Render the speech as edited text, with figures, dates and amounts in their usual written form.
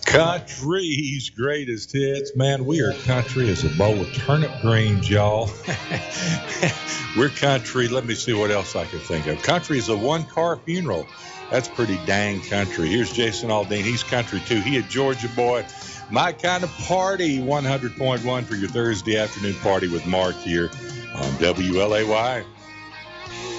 Country's greatest hits. Man, we are country as a bowl of turnip greens, y'all. We're country. Let me see what else I can think of. Country is a one-car funeral. That's pretty dang country. Here's Jason Aldean. He's country, too. He a Georgia boy. My Kind of Party, 100.1 for your Thursday afternoon party with Mark here on WLAY.